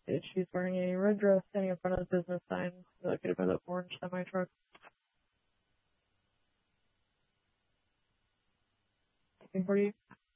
She's wearing a red dress standing in front of the business sign located by the orange semi-truck. 10:40.